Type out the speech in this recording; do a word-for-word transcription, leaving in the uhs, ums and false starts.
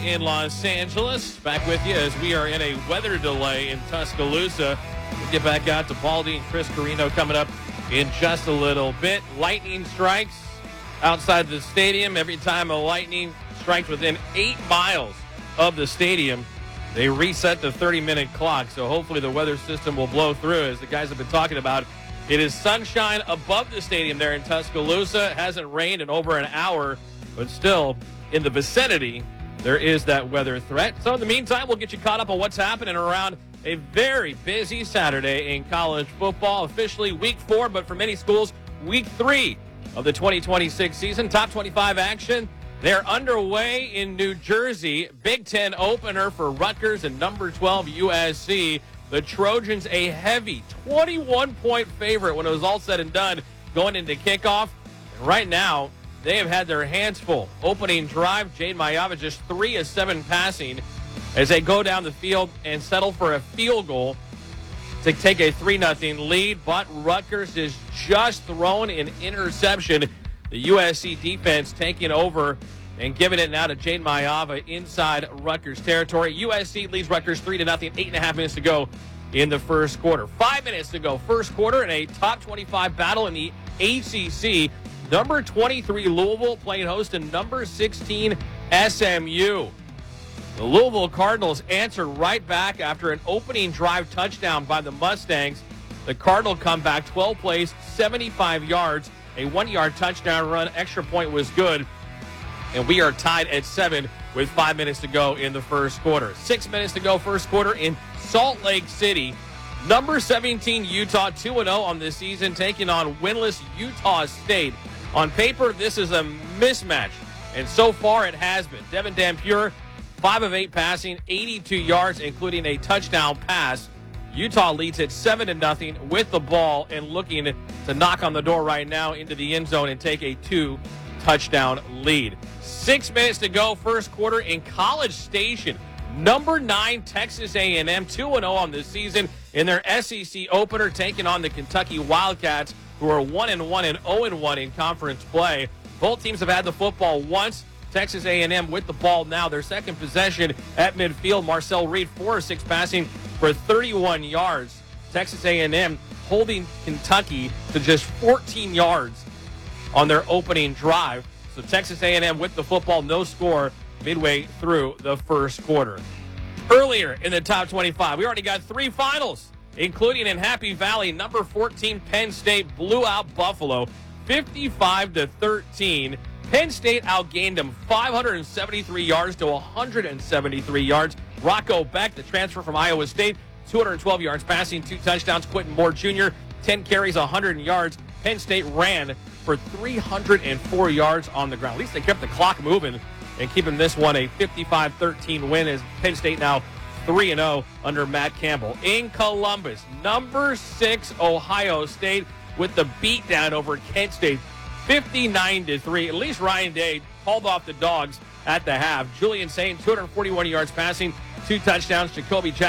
in Los Angeles. Back with you as we are in a weather delay in Tuscaloosa. We'll get back out to Baldy and Chris Carino coming up in just a little bit. Lightning strikes outside the stadium. Every time a lightning strikes within eight miles of the stadium, they reset the thirty-minute clock. So hopefully the weather system will blow through, as the guys have been talking about. It is sunshine above the stadium there in Tuscaloosa. It hasn't rained in over an hour, but still in the vicinity, there is that weather threat. So in the meantime, we'll get you caught up on what's happening around a very busy Saturday in college football. Officially week four, but for many schools, week three of the twenty twenty-six season. Top twenty-five action. They're underway in New Jersey. Big Ten opener for Rutgers and number twelve U S C. The Trojans a heavy twenty-one point favorite when it was all said and done going into kickoff. And right now, they have had their hands full. Opening drive, Jade Mayava just three of seven passing as they go down the field and settle for a field goal to take a three nothing lead. But Rutgers is just thrown an interception. The U S C defense taking over and giving it now to Jade Mayava inside Rutgers territory. U S C leads Rutgers three to nothing. Eight and a half minutes to go in the first quarter. Five minutes to go first quarter in a top twenty-five battle in the A C C. Number twenty-three Louisville playing host to number sixteen S M U. The Louisville Cardinals answer right back after an opening drive touchdown by the Mustangs. The Cardinal comeback, twelve plays, seventy-five yards, a one-yard touchdown run. Extra point was good. And we are tied at seven with five minutes to go in the first quarter. Six minutes to go first quarter in Salt Lake City. Number seventeen Utah, two and oh on this season, taking on winless Utah State. On paper, this is a mismatch, and so far it has been. Devin Dampier, five of eight passing, eighty-two yards, including a touchdown pass. Utah leads at seven to nothing with the ball and looking to knock on the door right now into the end zone and take a two-touchdown lead. Six minutes to go first quarter in College Station. Number nine Texas A and M, two and oh on this season in their S E C opener, taking on the Kentucky Wildcats, who are one and one and oh and one in conference play. Both teams have had the football once. Texas A and M with the ball now. Their second possession at midfield. Marcel Reed, four of six passing for thirty-one yards. Texas A and M holding Kentucky to just fourteen yards on their opening drive. So Texas A and M with the football, no score midway through the first quarter. Earlier in the top twenty-five, we already got three finals, including in Happy Valley. Number fourteen Penn State blew out Buffalo fifty-five to thirteen. Penn State outgained them five hundred seventy-three yards to one hundred seventy-three yards. Rocco Beck, the transfer from Iowa State, two hundred twelve yards passing, two touchdowns. Quentin Moore Junior, ten carries, one hundred yards. Penn State ran for three hundred four yards on the ground. At least they kept the clock moving and keeping this one a fifty-five thirteen win, as Penn State now three and oh under Matt Campbell. In Columbus, number six Ohio State with the beatdown over Kent State, fifty-nine to three. At least Ryan Day called off the dogs at the half. Julian Saint, two hundred forty-one yards passing, two touchdowns. Jacoby Jackson